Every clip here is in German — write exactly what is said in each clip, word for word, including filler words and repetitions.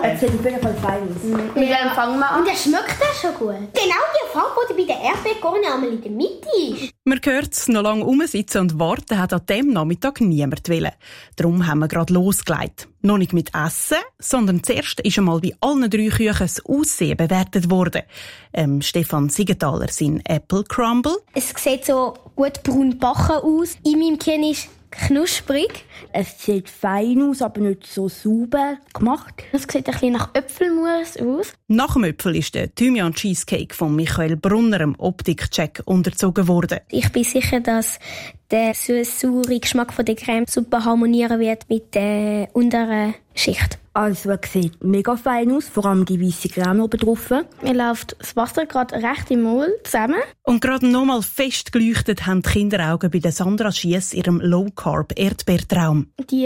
Es sieht auf jeden Fall fein aus. Mhm. Mit Ja. dem fangen wir an. Und der schmeckt auch schon gut. Genau die Farbe, die bei der Erdbeerkorne einmal in der Mitte ist. Man hört es, noch lange rumsitzen und warten hat an diesem Nachmittag niemand wollen. Darum haben wir gerade losgelegt. Noch nicht mit Essen, sondern zuerst ist einmal bei allen drei Küchen das Aussehen bewertet worden. Ähm, Stefan Siegenthaler, sein Apple Crumble. Es sieht so gut braun gebacken aus. In meinem Kinn ist knusprig. Es sieht fein aus, aber nicht so sauber gemacht. Es sieht ein bisschen nach Äpfelmus aus. Nach dem Äpfel ist der Thymian Cheesecake von Michael Brunner im Optikcheck unterzogen worden. Ich bin sicher, dass der süß-saure Geschmack von der Creme super harmonieren wird mit der unteren Schicht. Also, er sieht mega fein aus, vor allem die weisse Creme oben drauf. Mir läuft das Wasser gerade recht im Mund zusammen. Und gerade nochmal fest geleuchtet haben die Kinderaugen bei der Sandra Schiess ihrem Low-Carb-Erdbeertraum. Die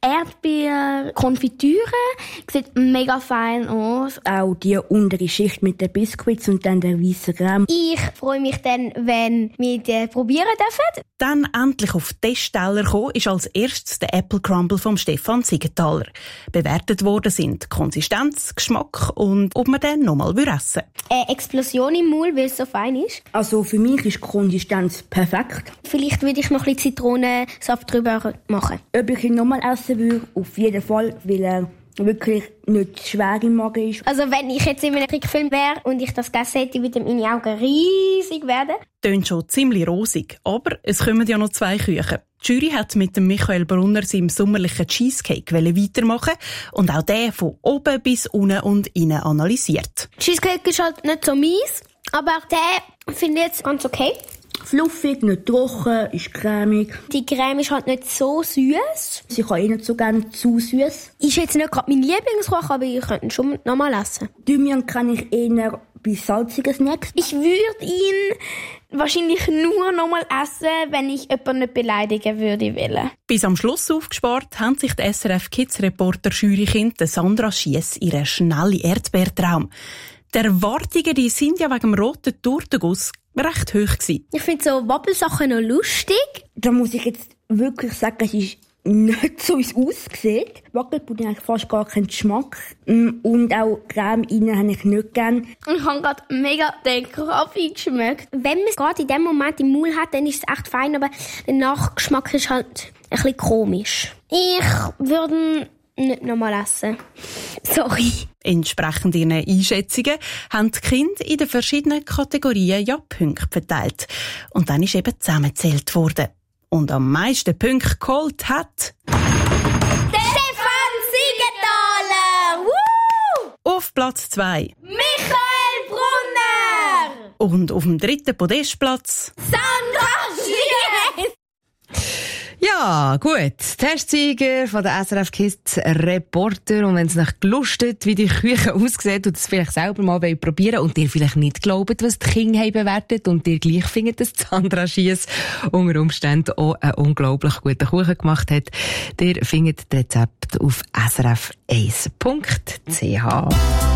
Erdbeerkonfitüre sieht mega fein aus. Auch die untere Schicht mit den Biscuits und dann der weißen Creme. Ich freue mich dann, wenn wir die probieren dürfen. Dann endlich auf den Testteller gekommen ist als erstes der Apple Crumble vom Stefan Siegenthaler. Bewertet worden sind Konsistenz, Geschmack und ob man den nochmal essen will. Eine Explosion im Mund, weil es so fein ist. Also für mich ist die Konsistenz perfekt. Vielleicht würde ich noch ein bisschen Zitronensaft drüber machen. Ob ich ihn nochmal essen würde, auf jeden Fall, weil er wirklich nicht schwer im Magen ist. Also wenn ich jetzt in einem Trickfilm wäre und ich das gegessen hätte, würden meine Augen riesig werden. Tönt schon ziemlich rosig, aber es kommen ja noch zwei Küchen. Die Jury hat mit dem Michael Brunner seinem sommerlichen Cheesecake weitermachen und auch den von oben bis unten und innen analysiert. Cheesecake ist halt nicht so mies, aber der finde ich jetzt ganz okay. Fluffig, nicht trocken, ist cremig. Die Creme ist halt nicht so süß. Sie kann eh nicht so gerne zu süß. Ist jetzt nicht gerade mein Lieblingskoch, aber ich könnte ihn schon nochmal essen. Thymian kann ich eher bei salzigen Snacks. Ich würde ihn wahrscheinlich nur nochmal essen, wenn ich jemanden nicht beleidigen würde wollen. Bis am Schluss aufgespart haben sich die S R F Kids Reporter Jurykind Sandra Schiess ihren schnellen Erdbeertraum. Die Erwartungen, die sind ja wegen dem roten Tortenguss recht hoch gewesen. Ich finde so Wabbelsachen noch lustig. Da muss ich jetzt wirklich sagen, es ist nicht so, wie es aussieht. Wackelpudding hat fast gar keinen Geschmack. Und auch Creme innen habe ich nicht gern. Ich habe gerade mega den Kaffee geschmeckt. Wenn man es gerade in dem Moment im Mund hat, dann ist es echt fein, aber der Nachgeschmack ist halt ein bisschen komisch. Ich würde nicht nochmal essen. Sorry. Entsprechend ihren Einschätzungen haben die Kinder in den verschiedenen Kategorien ja Punkte verteilt. Und dann ist eben zusammengezählt worden. Und am meisten Punkte geholt hat Stefan Siegenthaler! Woo! auf Platz zwei Michael Brunner! und auf dem dritten Podestplatz Sandra Schiess! Ja, gut. Testsieger von der S R F Kids Reporter. Und wenn es nach gelustet, wie die Küche aussieht und es vielleicht selber mal probieren und ihr vielleicht nicht glaubt, was die Kinder haben bewertet und ihr gleich findet, dass Sandra Schiess unter Umständen auch einen unglaublich guten Kuchen gemacht hat, ihr findet das Rezept auf s r f eins punkt c h.